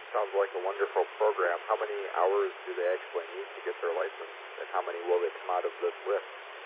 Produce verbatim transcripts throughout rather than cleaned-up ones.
sounds like a wonderful program. How many hours do they actually need to get their license, and how many will they come out of this with?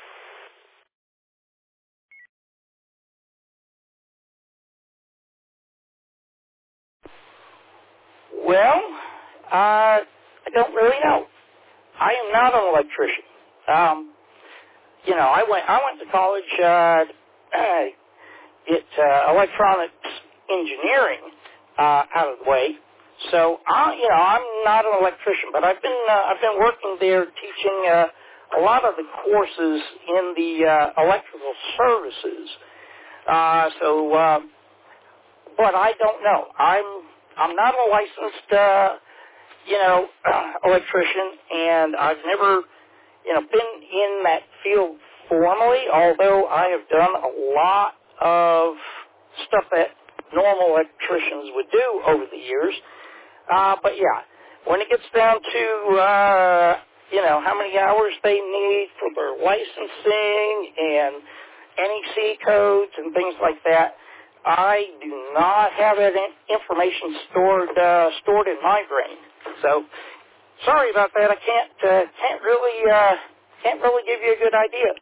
Well, uh, I don't really know. I am not an electrician. Um, you know, I went I went to college uh, it uh, electronics engineering uh, out of the way. So I, you know, I'm not an electrician, but I've been uh, I've been working there teaching uh, a lot of the courses in the uh, electrical services. Uh, so, uh, but I don't know. I'm I'm not a licensed uh, you know electrician, and I've never you know been in that field formally. Although I have done a lot of stuff that normal electricians would do over the years. Uh, but yeah, when it gets down to, uh, you know, how many hours they need for their licensing and N E C codes and things like that, I do not have that in- information stored, uh, stored in my brain. So, sorry about that. I can't, uh, can't really, uh, can't really give you a good idea.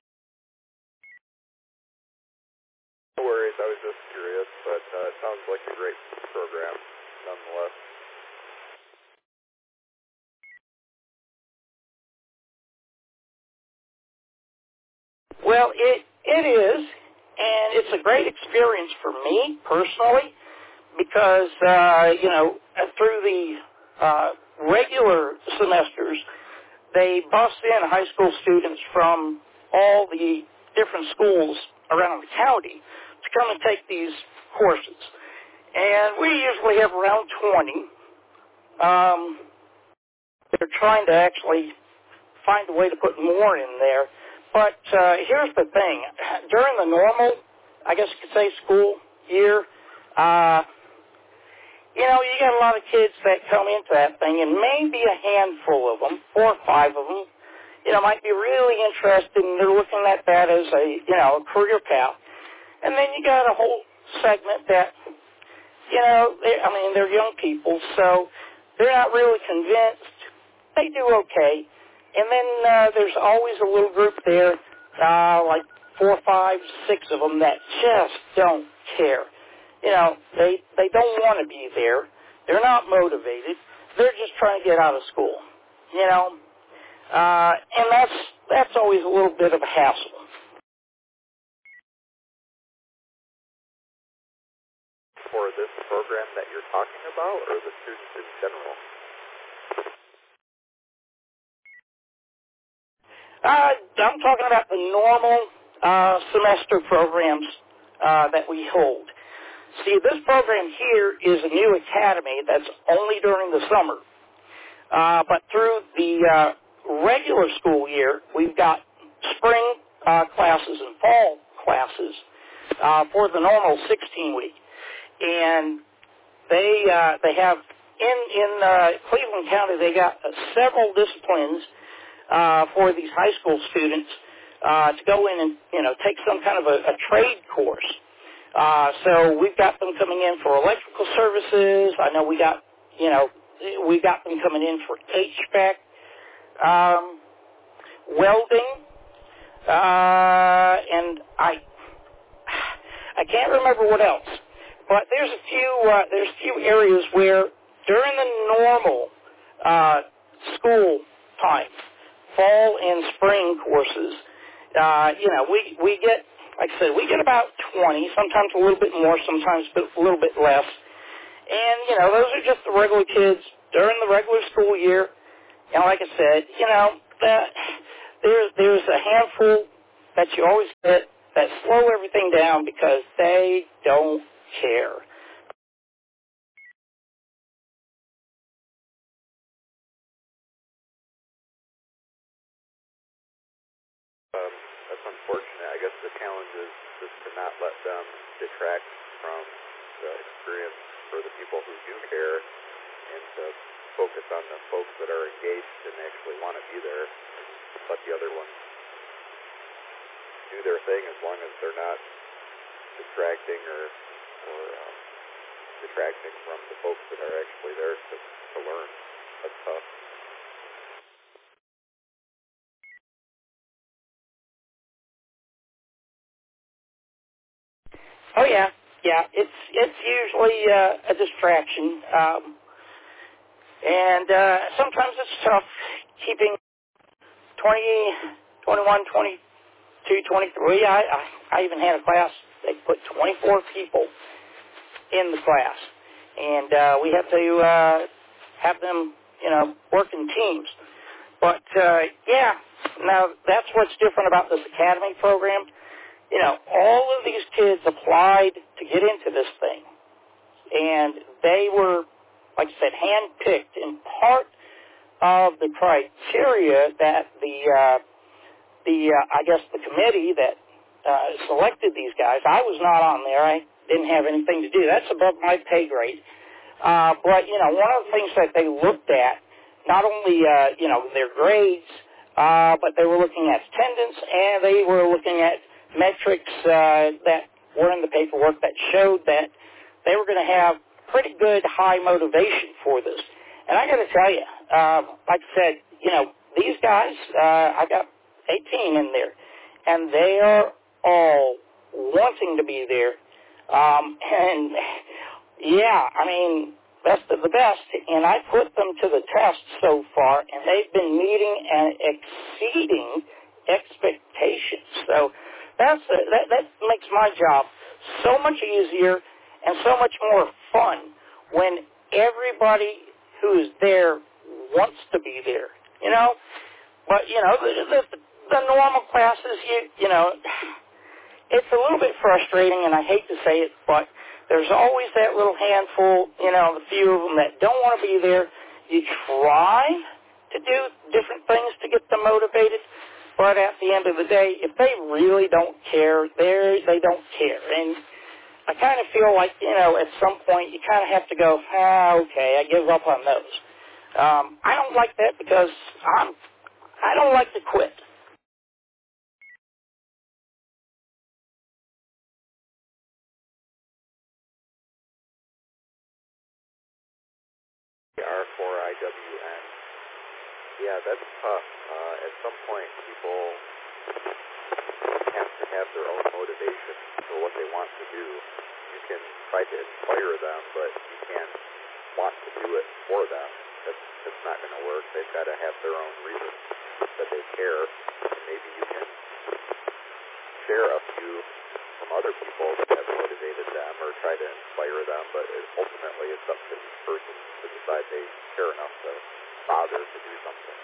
No worries, I was just curious, but uh, it sounds like a great program nonetheless. Well, it it is, and it's a great experience for me personally because uh, you know through the uh, regular semesters they bus in high school students from all the different schools around the county to come and take these courses, and we usually have around twenty. Um, they're trying to actually find a way to put more in there. But uh, here's the thing. During the normal, I guess you could say, school year, uh, you know, you got a lot of kids that come into that thing, and maybe a handful of them, four or five of them, you know, might be really interested, and they're looking at that as a, you know, a career path. And then you got a whole segment that, you know, they, I mean, they're young people, so they're not really convinced. They do okay. And then uh, there's always a little group there, uh, like four, five, six of them that just don't care. You know, they they don't want to be there. They're not motivated. They're just trying to get out of school. You know, uh, and that's that's always a little bit of a hassle. For this program that you're talking about, or the students in general? Uh, I'm talking about the normal uh, semester programs uh, that we hold. See, this program here is a new academy that's only during the summer. Uh, but through the uh, regular school year, we've got spring uh, classes and fall classes uh, for the normal sixteen week. And they uh, they have, in, in uh, Cleveland County, they got uh, several disciplines uh, for these high school students uh, to go in and, you know, take some kind of a, a trade course. Uh, so we've got them coming in for electrical services. I know we got, you know, we got them coming in for H V A C, um, welding, uh, and I, I can't remember what else. But there's a few, uh, there's a few areas where during the normal uh, school time, fall and spring courses, uh, you know, we we get. Like I said, we get about twenty, sometimes a little bit more, sometimes a little bit less. And, you know, those are just the regular kids during the regular school year. And like I said, you know, that, there, there's a handful that you always get that slow everything down because they don't care. Um, that's unfortunate. I guess the challenge is just to not let them detract from the experience for the people who do care, and to focus on the folks that are engaged and actually want to be there, and let the other ones do their thing as long as they're not distracting or, or um, detracting from the folks that are actually there to, to learn. That's tough. Oh yeah, yeah. It's it's usually uh, a distraction, um, and uh, sometimes it's tough keeping twenty, twenty-one, twenty-two, twenty-three. I, I I even had a class they put twenty-four people in the class, and uh, we have to uh, have them, you know, work in teams. But uh, yeah, now that's what's different about this academy program. You know, all of these kids applied to get into this thing, and they were, like I said, handpicked. And part of the criteria that the, uh, the uh, I guess the committee that uh, selected these guys, I was not on there. I didn't have anything to do. That's above my pay grade. Uh, but, you know, one of the things that they looked at, not only, uh, you know, their grades, uh, but they were looking at attendance, and they were looking at metrics uh, that were in the paperwork that showed that they were going to have pretty good high motivation for this. And I got to tell you, uh, like I said, you know, these guys, uh, I got eighteen in there, and they are all wanting to be there. Um, and, yeah, I mean, best of the best. And I put them to the test so far, and they've been meeting and exceeding expectations. So that's a, that, that makes my job so much easier and so much more fun when everybody who is there wants to be there, you know. But, you know, the, the, the normal classes, you, you know, it's a little bit frustrating, and I hate to say it, but there's always that little handful, you know, the few of them that don't want to be there. You try to do different things to get them motivated, but at the end of the day, if they really don't care, they they don't care. And I kind of feel like, you know, at some point you kind of have to go, ah, okay, I give up on those. Um, I don't like that because I'm, I don't like to quit. R four I W N. Yeah, that's tough. Uh, at some point, people have to have their own motivation for what they want to do. You can try to inspire them, but you can't want to do it for them. That's, that's not going to work. They've got to have their own reason that they care. And maybe you can share a few from other people that have motivated them or try to inspire them, but it, ultimately it's up to each person to decide they care enough to bother to do something.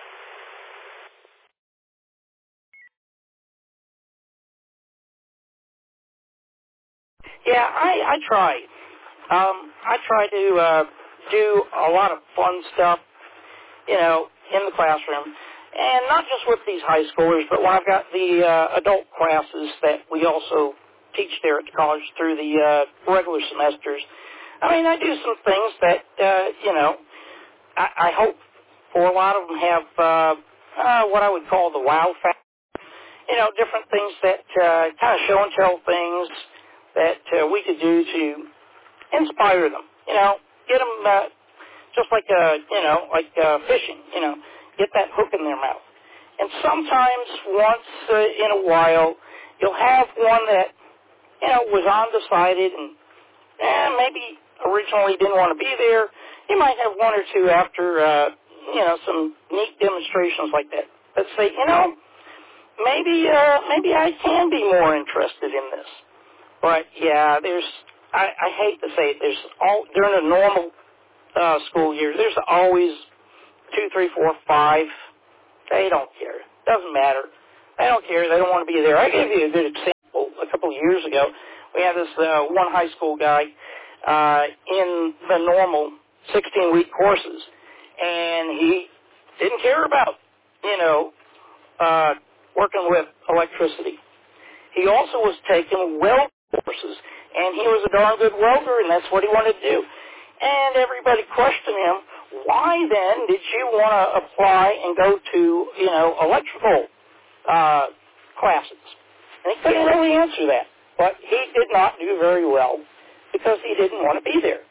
Yeah, I, I try. Um, I try to uh, do a lot of fun stuff, you know, in the classroom. And not just with these high schoolers, but when I've got the uh, adult classes that we also teach there at the college through the uh, regular semesters. I mean, I do some things that, uh, you know, I, I hope for a lot of them have uh, uh, what I would call the wow factor. You know, different things that uh, kind of show and tell things that uh, we could do to inspire them. You know, get them uh, just like, uh, you know, like uh, fishing, you know, get that hook in their mouth. And sometimes once uh, in a while, you'll have one that, you know, was undecided and eh, maybe originally didn't want to be there. You might have one or two after, uh, you know, some neat demonstrations like that that say, you know, maybe, uh, maybe I can be more interested in this. But yeah, there's, I, I hate to say it, there's all, during a normal uh, school year, there's always two, three, four, five. They don't care. Doesn't matter. They don't care. They don't want to be there. I gave you a good example a couple of years ago. We had this uh, one high school guy uh, in the normal sixteen-week courses, and he didn't care about, you know, uh, working with electricity. He also was taking weld courses, and he was a darn good welder, and that's what he wanted to do. And everybody questioned him, why then did you want to apply and go to, you know, electrical uh, classes? And he couldn't really answer that. But he did not do very well because he didn't want to be there.